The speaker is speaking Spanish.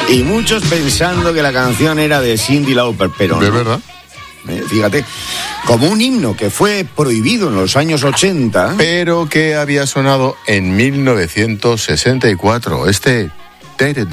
Y muchos pensando que la canción era de Cyndi Lauper, pero ¿De no. verdad? Fíjate, como un himno que fue prohibido en los años 80. Pero que había sonado en 1964.